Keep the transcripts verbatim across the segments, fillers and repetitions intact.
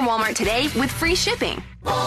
from Walmart today with free shipping.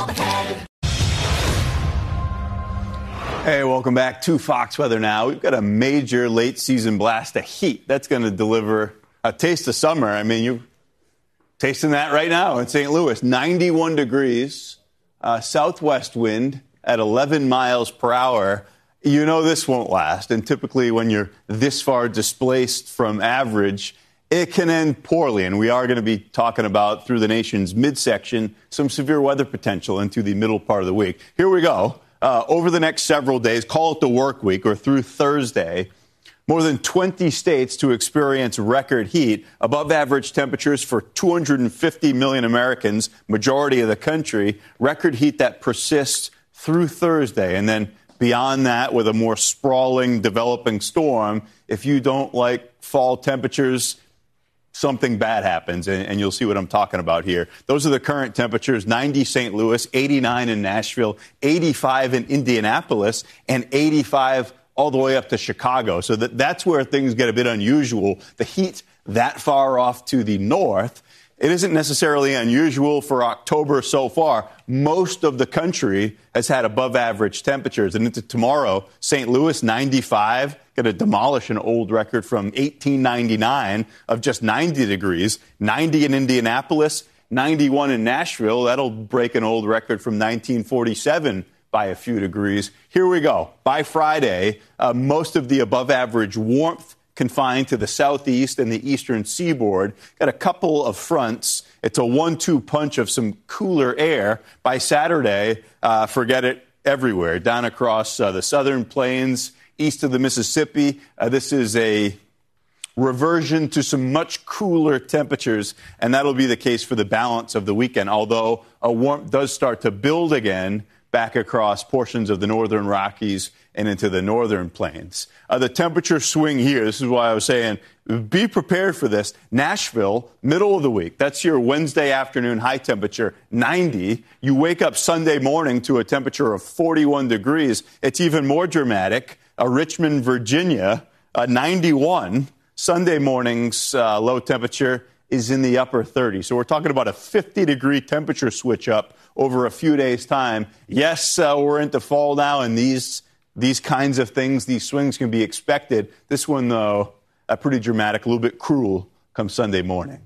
Hey, welcome back to Fox Weather Now. We've got a major late season blast of heat that's going to deliver a taste of summer. I mean, you're tasting that right now in Saint Louis. ninety-one degrees, uh, southwest wind at eleven miles per hour. You know this won't last. And typically when you're this far displaced from average, it can end poorly. And we are going to be talking about, through the nation's midsection, some severe weather potential into the middle part of the week. Here we go. Uh, over the next several days, call it the work week or through Thursday, more than twenty states to experience record heat, above average temperatures for two hundred fifty million Americans, majority of the country, record heat that persists through Thursday. And then beyond that, with a more sprawling, developing storm, if you don't like fall temperatures, something bad happens, and, and you'll see what I'm talking about here. Those are the current temperatures: ninety Saint Louis, eighty-nine in Nashville, eighty-five in Indianapolis, and eighty-five all the way up to Chicago. So that, that's where things get a bit unusual. The heat that far off to the north. It isn't necessarily unusual for October so far. Most of the country has had above average temperatures. And into tomorrow, Saint Louis, ninety-five, going to demolish an old record from eighteen ninety-nine of just ninety degrees. ninety in Indianapolis, ninety-one in Nashville. That'll break an old record from nineteen forty-seven by a few degrees. Here we go. By Friday, uh, most of the above average warmth confined to the southeast and the eastern seaboard. Got a couple of fronts. It's a one two punch of some cooler air. By Saturday, uh, forget it everywhere. Down across uh, the southern plains, east of the Mississippi. Uh, this is a reversion to some much cooler temperatures, and that'll be the case for the balance of the weekend, although a warmth does start to build again back across portions of the northern Rockies and into the northern plains. Uh, the temperature swing here, this is why I was saying, be prepared for this. Nashville, middle of the week, that's your Wednesday afternoon high temperature, ninety. You wake up Sunday morning to a temperature of forty-one degrees. It's even more dramatic. Uh, Richmond, Virginia, uh, ninety-one. Sunday morning's uh, low temperature is in the upper thirties. So we're talking about a fifty-degree temperature switch up over a few days' time. Yes, uh, we're into fall now, and these these kinds of things, these swings can be expected. This one, though, uh, pretty dramatic, a little bit cruel come Sunday morning.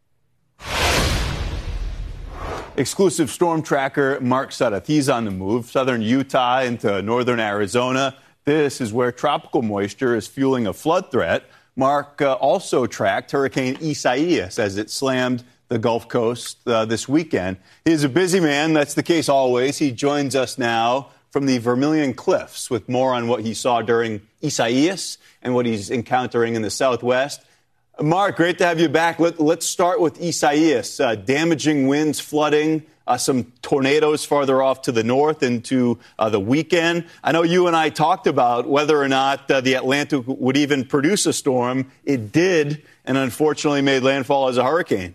Exclusive storm tracker Mark Sudduth. He's on the move. Southern Utah into northern Arizona. This is where tropical moisture is fueling a flood threat. Mark uh, also tracked Hurricane Isaias as it slammed the Gulf Coast uh, this weekend. He's a busy man. That's the case always. He joins us now from the Vermilion Cliffs with more on what he saw during Isaias and what he's encountering in the Southwest. Mark, great to have you back. Let, let's start with Isaias. Uh, damaging winds, flooding, uh, some tornadoes farther off to the north into uh, the weekend. I know you and I talked about whether or not uh, the Atlantic would even produce a storm. It did, and unfortunately made landfall as a hurricane.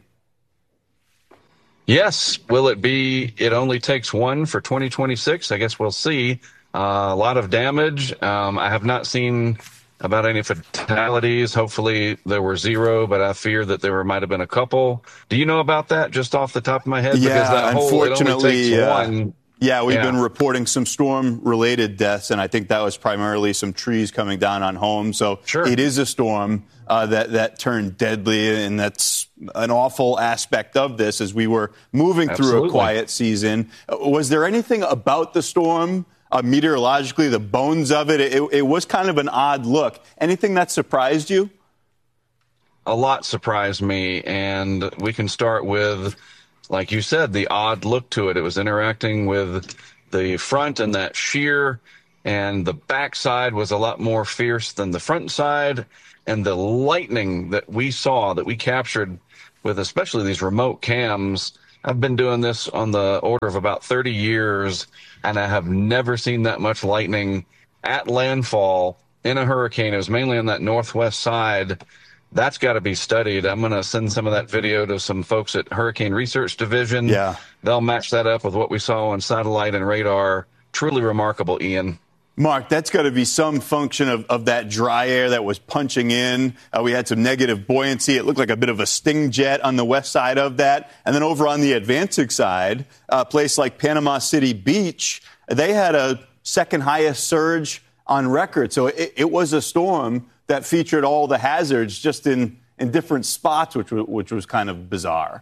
Yes. Will it be, it only takes one for twenty twenty-six? I guess we'll see. Uh, a lot of damage. Um, I have not seen about any fatalities. Hopefully there were zero, but I fear that there might have been a couple. Do you know about that just off the top of my head? Yeah, because that whole, unfortunately, it only takes uh, one. Yeah, we've yeah. been reporting some storm-related deaths, and I think that was primarily some trees coming down on homes. So sure. It is a storm uh, that, that turned deadly, and that's an awful aspect of this as we were moving Absolutely. through a quiet season. Uh, was there anything about the storm, uh, meteorologically, the bones of it? it? It was kind of an odd look. Anything that surprised you? A lot surprised me, and we can start with, like you said, the odd look to it. It was interacting with the front and that shear, and the backside was a lot more fierce than the front side. And the lightning that we saw, that we captured with especially these remote cams, I've been doing this on the order of about thirty years, and I have never seen that much lightning at landfall in a hurricane. It was mainly on that northwest side. That's got to be studied. I'm going to send some of that video to some folks at Hurricane Research Division. Yeah. They'll match that up with what we saw on satellite and radar. Truly remarkable, Ian. Mark, that's got to be some function of, of that dry air that was punching in. Uh, we had some negative buoyancy. It looked like a bit of a sting jet on the west side of that. And then over on the Atlantic side, a place like Panama City Beach, they had a second highest surge on record. So it, it was a storm that featured all the hazards just in, in different spots, which, which was kind of bizarre.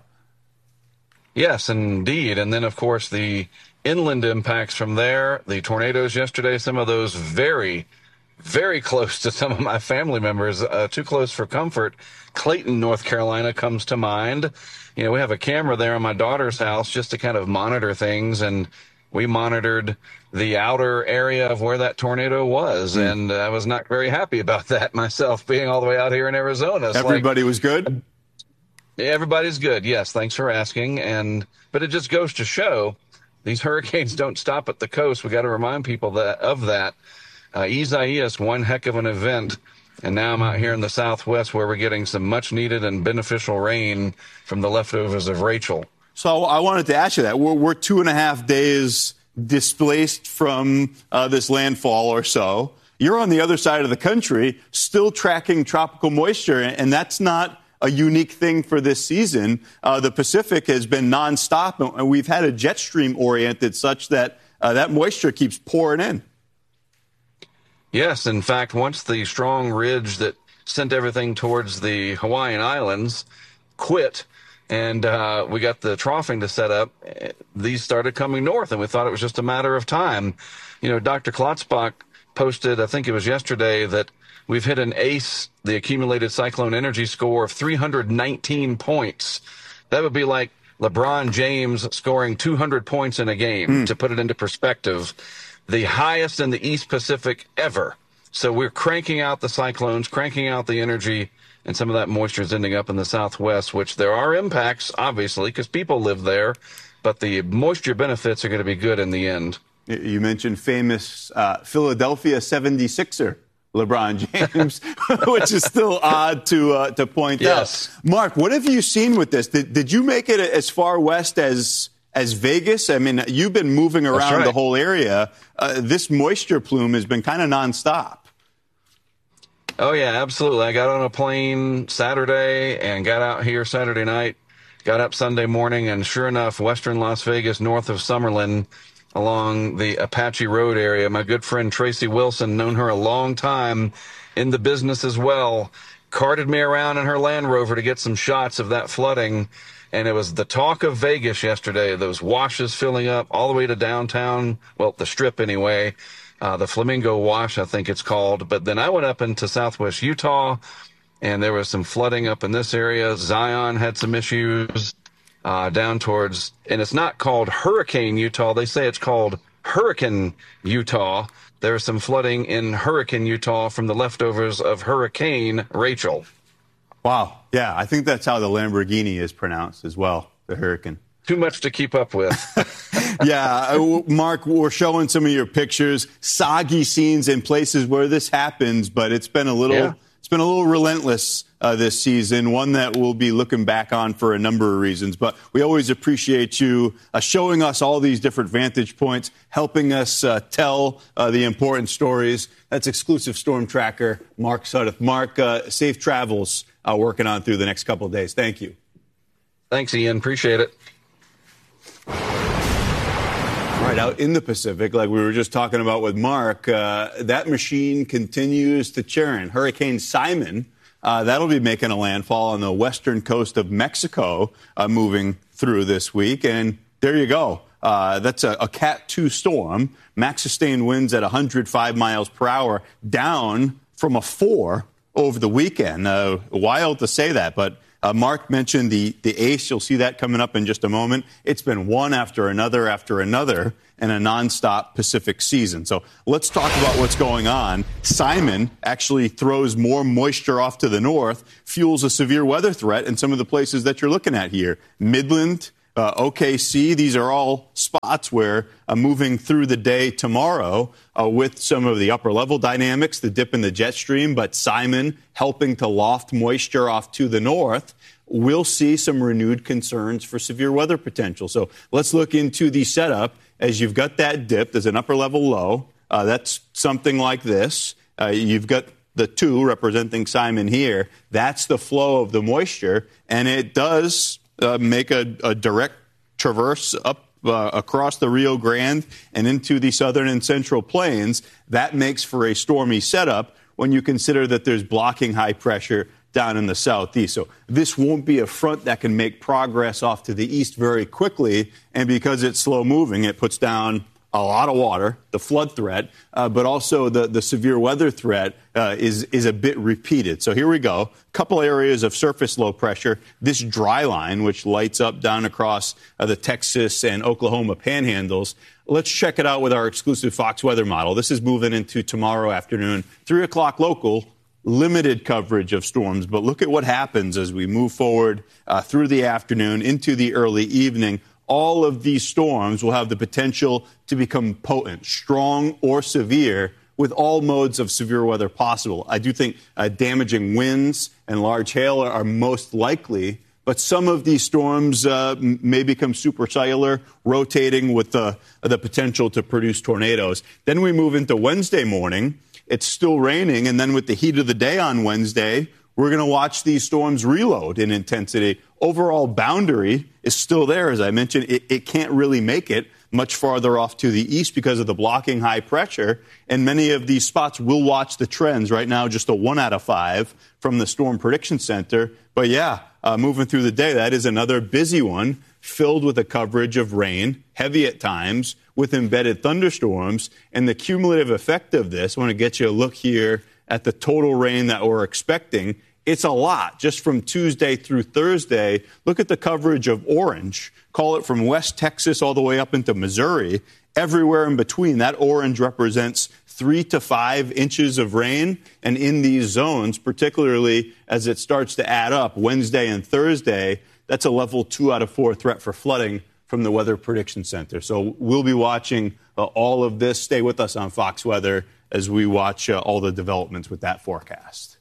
Yes, indeed. And then, of course, the inland impacts from there, the tornadoes yesterday, some of those very, very close to some of my family members, uh, too close for comfort. Clayton, North Carolina comes to mind. You know, we have a camera there on my daughter's house just to kind of monitor things, and we monitored the outer area of where that tornado was, mm. and I was not very happy about that myself, being all the way out here in Arizona. It's Everybody like, was good? Everybody's good, yes, thanks for asking. And but it just goes to show these hurricanes don't stop at the coast. We got to remind people that of that. Uh, Isaias, one heck of an event. And now I'm out here in the Southwest where we're getting some much needed and beneficial rain from the leftovers of Rachel. So I wanted to ask you that. We're, we're two and a half days displaced from uh, this landfall or so. You're on the other side of the country, still tracking tropical moisture, and that's not a unique thing for this season. Uh, the Pacific has been nonstop, and we've had a jet stream oriented such that uh, that moisture keeps pouring in. Yes, in fact, once the strong ridge that sent everything towards the Hawaiian Islands quit, and uh, we got the troughing to set up, these started coming north, and we thought it was just a matter of time. You know, Doctor Klotzbach posted, I think it was yesterday, that we've hit an ACE, the accumulated cyclone energy score, of three hundred nineteen points. That would be like LeBron James scoring two hundred points in a game, mm. to put it into perspective. The highest in the East Pacific ever. So we're cranking out the cyclones, cranking out the energy, and some of that moisture is ending up in the Southwest, which there are impacts, obviously, because people live there, but the moisture benefits are going to be good in the end. You mentioned famous uh, Philadelphia seventy-sixer LeBron James, which is still odd to uh, to point yes. out. Mark, what have you seen with this? Did, did you make it as far west as as Vegas? I mean, you've been moving around right. the whole area. Uh, this moisture plume has been kind of nonstop. Oh, yeah, absolutely. I got on a plane Saturday and got out here Saturday night, got up Sunday morning, and sure enough, western Las Vegas, north of Summerlin, along the Apache Road area, my good friend Tracy Wilson, known her a long time in the business as well, carted me around in her Land Rover to get some shots of that flooding. And it was the talk of Vegas yesterday, those washes filling up all the way to downtown, well, the Strip anyway, uh, the Flamingo Wash, I think it's called. But then I went up into southwest Utah, and there was some flooding up in this area. Zion had some issues uh, down towards, and it's not called Hurricane Utah. They say it's called Hurricane Utah. There was some flooding in Hurricane Utah from the leftovers of Hurricane Rachel. Wow. Yeah, I think that's how the Lamborghini is pronounced as well, the Hurricane. Too much to keep up with. Yeah, Mark, we're showing some of your pictures, soggy scenes in places where this happens, but it's been a little, yeah. it's been a little relentless uh, this season, one that we'll be looking back on for a number of reasons. But we always appreciate you uh, showing us all these different vantage points, helping us uh, tell uh, the important stories. That's exclusive Storm Tracker, Mark Sudduth. Mark, uh, safe travels uh, working on through the next couple of days. Thank you. Thanks, Ian. Appreciate it. Right out in the Pacific, like we were just talking about with Mark, uh, that machine continues to churn. Hurricane Simon, uh, that'll be making a landfall on the western coast of Mexico, uh, moving through this week. And there you go. Uh, that's a, a Cat two storm. Max sustained winds at one hundred five miles per hour, down from a four over the weekend. Uh, wild to say that, but Uh, Mark mentioned the, the ACE. You'll see that coming up in just a moment. It's been one after another after another in a nonstop Pacific season. So let's talk about what's going on. Simon actually throws more moisture off to the north, fuels a severe weather threat in some of the places that you're looking at here. Midland, uh, O K C, these are all spots where uh, moving through the day tomorrow uh, with some of the upper level dynamics, the dip in the jet stream, but Simon helping to loft moisture off to the north, we'll see some renewed concerns for severe weather potential. So let's look into the setup as you've got that dip. There's an upper level low. Uh, that's something like this. Uh, you've got the two representing Simon here. That's the flow of the moisture, and it does uh, make a, a direct traverse up uh, across the Rio Grande and into the southern and central plains. That makes for a stormy setup when you consider that there's blocking high pressure down in the southeast. So this won't be a front that can make progress off to the east very quickly, and because it's slow moving, it puts down a lot of water, the flood threat, uh, but also the, the severe weather threat uh, is, is a bit repeated. So here we go. A couple areas of surface low pressure. This dry line, which lights up down across uh, the Texas and Oklahoma panhandles. Let's check it out with our exclusive Fox weather model. This is moving into tomorrow afternoon, three o'clock local. Limited coverage of storms, but look at what happens as we move forward uh, through the afternoon into the early evening. All of these storms will have the potential to become potent, strong or severe, with all modes of severe weather possible. I do think uh, damaging winds and large hail are, are most likely, but some of these storms uh, may become supercellular, rotating with the, the potential to produce tornadoes. Then we move into Wednesday morning. It's still raining, and then with the heat of the day on Wednesday, we're going to watch these storms reload in intensity. Overall boundary is still there. As I mentioned, it, it can't really make it much farther off to the east because of the blocking high pressure, and many of these spots will watch the trends. Right now, just a one out of five from the Storm Prediction Center. But yeah, uh, moving through the day, that is another busy one, filled with a coverage of rain, heavy at times, with embedded thunderstorms. And the cumulative effect of this, I want to get you a look here at the total rain that we're expecting. It's a lot. Just from Tuesday through Thursday, look at the coverage of orange. Call it from West Texas all the way up into Missouri. Everywhere in between, that orange represents three to five inches of rain. And in these zones, particularly as it starts to add up Wednesday and Thursday, that's a level two out of four threat for flooding from the Weather Prediction Center. So we'll be watching uh, all of this. Stay with us on Fox Weather as we watch uh, all the developments with that forecast.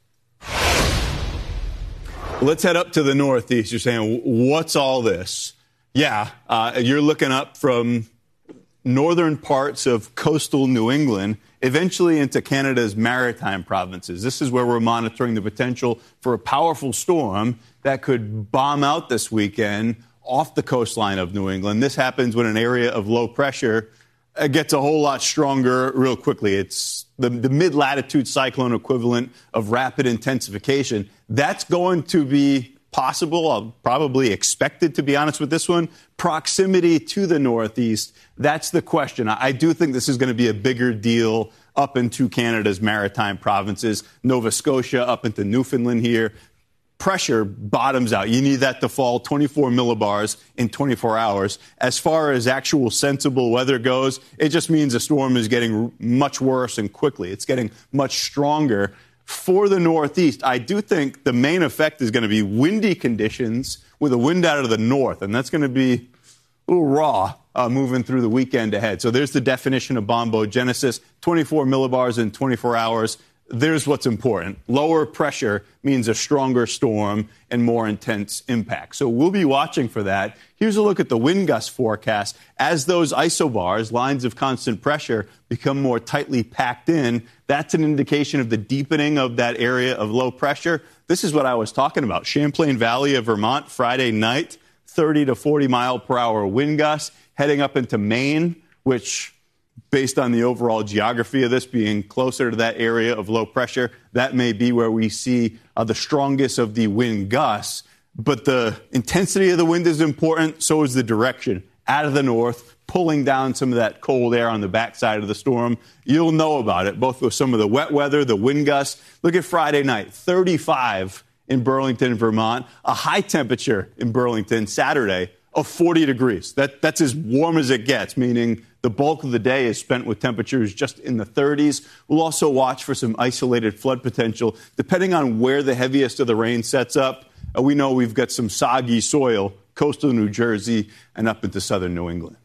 Let's head up to the northeast. You're saying, what's all this? Yeah, uh, you're looking up from northern parts of coastal New England, eventually into Canada's maritime provinces. This is where we're monitoring the potential for a powerful storm that could bomb out this weekend off the coastline of New England. This happens when an area of low pressure uh, gets a whole lot stronger real quickly. It's the, the mid-latitude cyclone equivalent of rapid intensification. That's going to be possible, I'll probably expected, to be honest with this one. Proximity to the northeast, that's the question. I, I do think this is going to be a bigger deal up into Canada's maritime provinces, Nova Scotia, up into Newfoundland here. Pressure bottoms out. You need that to fall twenty-four millibars in twenty-four hours. As far as actual sensible weather goes, it just means the storm is getting much worse and quickly. It's getting much stronger. For the northeast, I do think the main effect is going to be windy conditions with a wind out of the north, and that's going to be a little raw uh, moving through the weekend ahead. So there's the definition of bombogenesis, twenty-four millibars in twenty-four hours. There's what's important. Lower pressure means a stronger storm and more intense impact. So we'll be watching for that. Here's a look at the wind gust forecast. As those isobars, lines of constant pressure, become more tightly packed in, that's an indication of the deepening of that area of low pressure. This is what I was talking about. Champlain Valley of Vermont, Friday night, thirty to forty mile per hour wind gusts, heading up into Maine, which, based on the overall geography of this being closer to that area of low pressure, that may be where we see uh, the strongest of the wind gusts. But the intensity of the wind is important, so is the direction. Out of the north, pulling down some of that cold air on the backside of the storm. You'll know about it, both with some of the wet weather, the wind gusts. Look at Friday night, thirty-five in Burlington, Vermont. A high temperature in Burlington Saturday of forty degrees. That, that's as warm as it gets, meaning the bulk of the day is spent with temperatures just in the thirties. We'll also watch for some isolated flood potential. Depending on where the heaviest of the rain sets up, uh, we know we've got some soggy soil, coastal New Jersey and up into southern New England.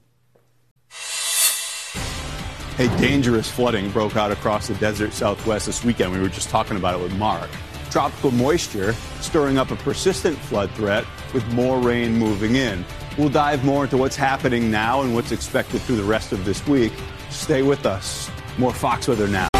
Hey, dangerous flooding broke out across the desert Southwest this weekend. We were just talking about it with Mark. Tropical moisture stirring up a persistent flood threat with more rain moving in. We'll dive more into what's happening now and what's expected through the rest of this week. Stay with us. More Fox Weather now.